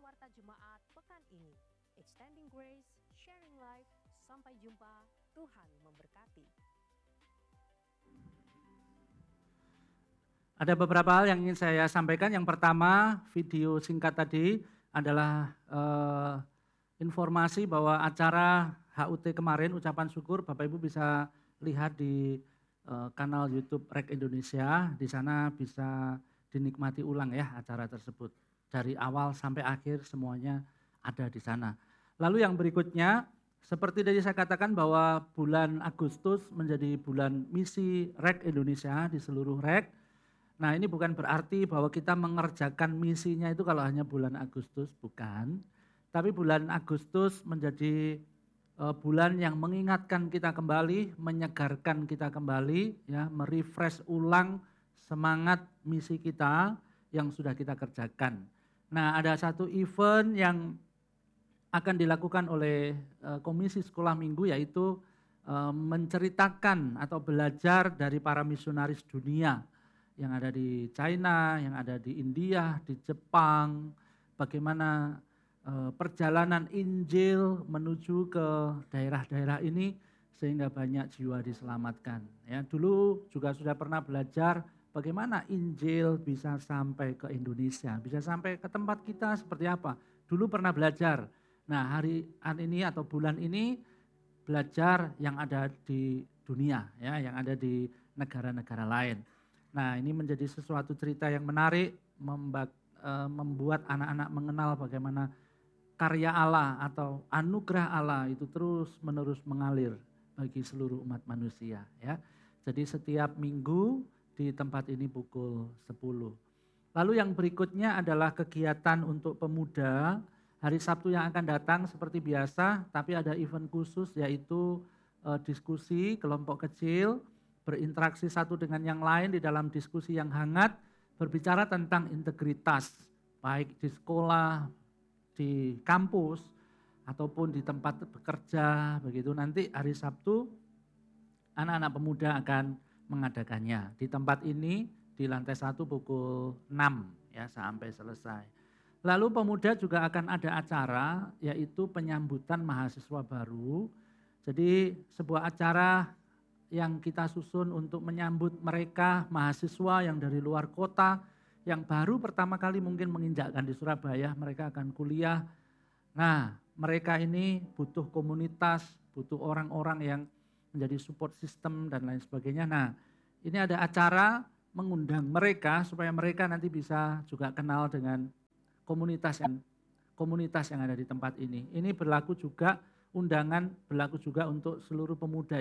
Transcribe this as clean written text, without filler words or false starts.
Warta Jemaat pekan ini. Extending Grace, Sharing Life, sampai jumpa, Tuhan memberkati. Ada beberapa hal yang ingin saya sampaikan. Yang pertama, video singkat tadi adalah informasi bahwa acara HUT kemarin, ucapan syukur, Bapak Ibu bisa lihat di kanal YouTube REK Indonesia. Di sana bisa dinikmati ulang ya acara tersebut. Dari awal sampai akhir semuanya ada di sana. Lalu yang berikutnya, seperti tadi saya katakan bahwa bulan Agustus menjadi bulan misi REK Indonesia di seluruh REK. Nah, ini bukan berarti bahwa kita mengerjakan misinya itu kalau hanya bulan Agustus, bukan. Tapi bulan Agustus menjadi bulan yang mengingatkan kita kembali, menyegarkan kita kembali, ya, merefresh ulang semangat misi kita yang sudah kita kerjakan. Nah, ada satu event yang akan dilakukan oleh Komisi Sekolah Minggu, yaitu menceritakan atau belajar dari para misionaris dunia yang ada di China, yang ada di India, di Jepang, bagaimana perjalanan Injil menuju ke daerah-daerah ini sehingga banyak jiwa diselamatkan. Ya, dulu juga sudah pernah belajar bagaimana Injil bisa sampai ke Indonesia, bisa sampai ke tempat kita seperti apa. Dulu pernah belajar. Nah, hari ini atau bulan ini belajar yang ada di dunia, ya, yang ada di negara-negara lain. Nah, ini menjadi sesuatu cerita yang menarik, membuat anak-anak mengenal bagaimana karya Allah atau anugerah Allah itu terus-menerus mengalir bagi seluruh umat manusia, ya. Jadi setiap minggu di tempat ini pukul 10. Lalu yang berikutnya adalah kegiatan untuk pemuda. Hari Sabtu yang akan datang seperti biasa, tapi ada event khusus yaitu diskusi kelompok kecil, berinteraksi satu dengan yang lain di dalam diskusi yang hangat, berbicara tentang integritas, baik di sekolah, di kampus, ataupun di tempat bekerja, begitu. Nanti hari Sabtu anak-anak pemuda akan mengadakannya. Di tempat ini di lantai 1 pukul 6 ya sampai selesai. Lalu pemuda juga akan ada acara yaitu penyambutan mahasiswa baru. Jadi sebuah acara yang kita susun untuk menyambut mereka mahasiswa yang dari luar kota yang baru pertama kali mungkin menginjakkan di Surabaya, mereka akan kuliah. Nah, mereka ini butuh komunitas, butuh orang-orang yang menjadi support system dan lain sebagainya. Nah, ini ada acara mengundang mereka supaya mereka nanti bisa juga kenal dengan komunitas yang ada di tempat ini. Ini berlaku juga, undangan berlaku juga untuk seluruh pemuda